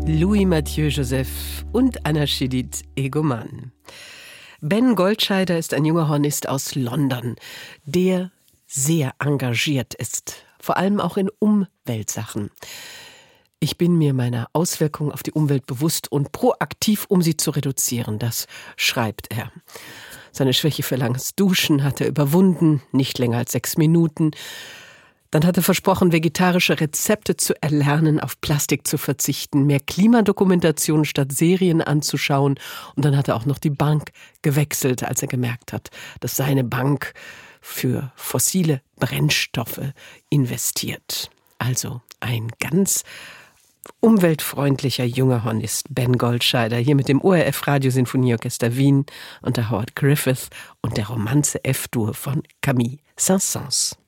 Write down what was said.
Louis Mathieu Joseph und Anachidit Egoman. Ben Goldscheider ist ein junger Hornist aus London, der sehr engagiert ist, vor allem auch in Umweltsachen. Ich bin mir meiner Auswirkungen auf die Umwelt bewusst und proaktiv, um sie zu reduzieren, das schreibt er. Seine Schwäche für langes Duschen hat er überwunden, nicht länger als 6 Minuten. Dann hat er versprochen, vegetarische Rezepte zu erlernen, auf Plastik zu verzichten, mehr Klimadokumentation statt Serien anzuschauen. Und dann hat er auch noch die Bank gewechselt, als er gemerkt hat, dass seine Bank für fossile Brennstoffe investiert. Also ein ganz umweltfreundlicher junger Hornist, Ben Goldscheider, hier mit dem ORF Radiosinfonieorchester Wien unter Howard Griffith und der Romanze F-Dur von Camille Saint-Saëns.